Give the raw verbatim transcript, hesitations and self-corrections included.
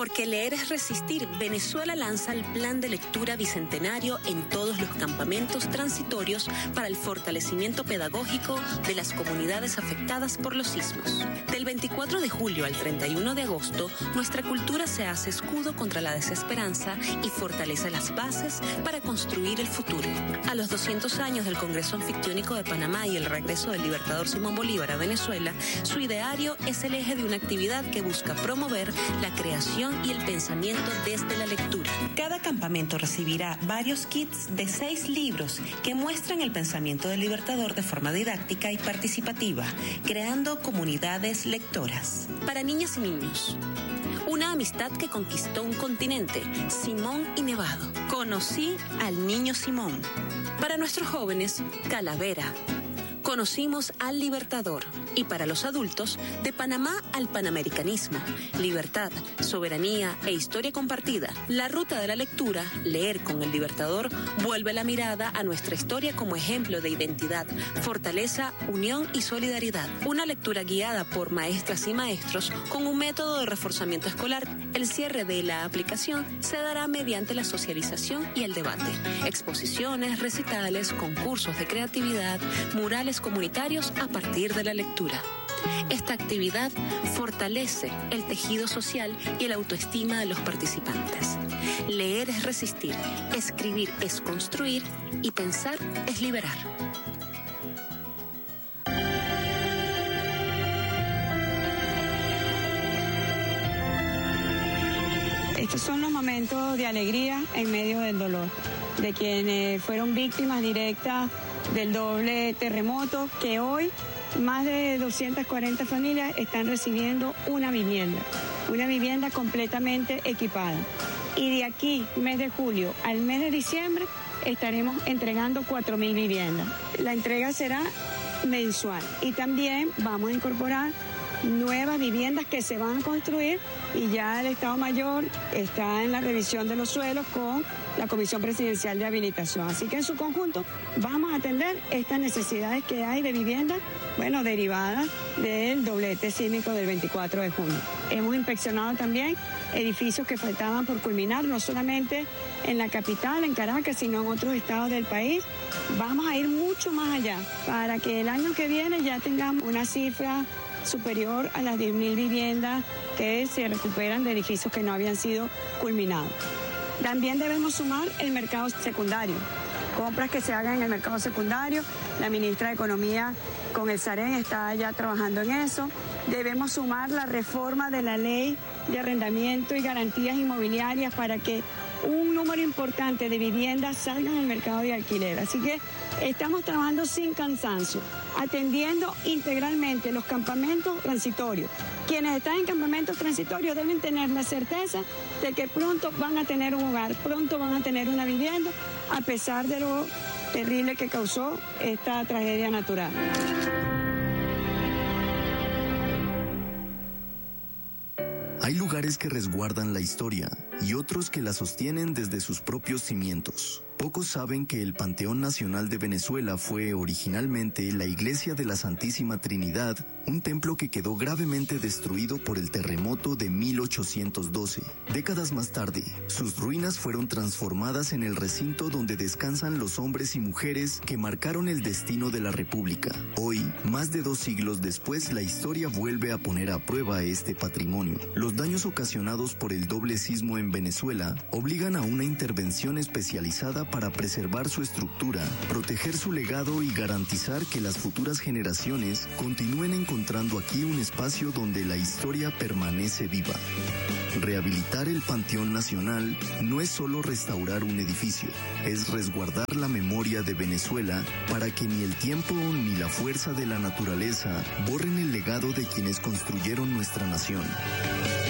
Porque leer es resistir, Venezuela lanza el plan de lectura bicentenario en todos los campamentos transitorios para el fortalecimiento pedagógico de las comunidades afectadas por los sismos. Del veinticuatro de julio al treinta y uno de agosto, nuestra cultura se hace escudo contra la desesperanza y fortalece las bases para construir el futuro. A los doscientos años del Congreso Anfictiónico de Panamá y el regreso del libertador Simón Bolívar a Venezuela, su ideario es el eje de una actividad que busca promover la creación y el pensamiento desde la lectura. Cada campamento recibirá varios kits de seis libros que muestran el pensamiento del libertador de forma didáctica y participativa, creando comunidades lectoras. Para niñas y niños, una amistad que conquistó un continente, Simón y Nevado. Conocí al niño Simón. Para nuestros jóvenes, Calavera. Conocimos al Libertador. Y para los adultos, de Panamá al Panamericanismo, libertad, soberanía e historia compartida. La ruta de la lectura, leer con el Libertador, vuelve la mirada a nuestra historia como ejemplo de identidad, fortaleza, unión y solidaridad. Una lectura guiada por maestras y maestros con un método de reforzamiento escolar. El cierre de la aplicación se dará mediante la socialización y el debate. Exposiciones, recitales, concursos de creatividad, murales comunitarios a partir de la lectura. Esta actividad fortalece el tejido social y el autoestima de los participantes. Leer es resistir, escribir es construir y pensar es liberar. Estos son los momentos de alegría en medio del dolor, de quienes fueron víctimas directas del doble terremoto, que hoy más de doscientas cuarenta familias están recibiendo una vivienda, una vivienda completamente equipada. Y de aquí, mes de julio al mes de diciembre, estaremos entregando cuatro mil viviendas. La entrega será mensual y también vamos a incorporar nuevas viviendas que se van a construir y ya el Estado Mayor está en la revisión de los suelos con la Comisión Presidencial de Habilitación. Así que en su conjunto vamos a atender estas necesidades que hay de vivienda, bueno, derivadas del doblete sísmico del veinticuatro de junio. Hemos inspeccionado también edificios que faltaban por culminar, no solamente en la capital, en Caracas, sino en otros estados del país. Vamos a ir mucho más allá para que el año que viene ya tengamos una cifra superior a las diez mil viviendas que se recuperan de edificios que no habían sido culminados. También debemos sumar el mercado secundario, compras que se hagan en el mercado secundario. La ministra de Economía con el SAREN está ya trabajando en eso. Debemos sumar la reforma de la ley de arrendamiento y garantías inmobiliarias para que un número importante de viviendas salgan al mercado de alquiler. Así que estamos trabajando sin cansancio, atendiendo integralmente los campamentos transitorios. Quienes están en campamentos transitorios deben tener la certeza de que pronto van a tener un hogar, pronto van a tener una vivienda, a pesar de lo terrible que causó esta tragedia natural. Hay lugares que resguardan la historia y otros que la sostienen desde sus propios cimientos. Pocos saben que el Panteón Nacional de Venezuela fue originalmente la Iglesia de la Santísima Trinidad, un templo que quedó gravemente destruido por el terremoto de mil ochocientos doce. Décadas más tarde, sus ruinas fueron transformadas en el recinto donde descansan los hombres y mujeres que marcaron el destino de la República. Hoy, más de dos siglos después, la historia vuelve a poner a prueba este patrimonio. Los daños ocasionados por el doble sismo en Venezuela obligan a una intervención especializada para preservar su estructura, proteger su legado y garantizar que las futuras generaciones continúen encontrando aquí un espacio donde la historia permanece viva. Rehabilitar el Panteón Nacional no es solo restaurar un edificio, es resguardar la memoria de Venezuela para que ni el tiempo ni la fuerza de la naturaleza borren el legado de quienes construyeron nuestra nación.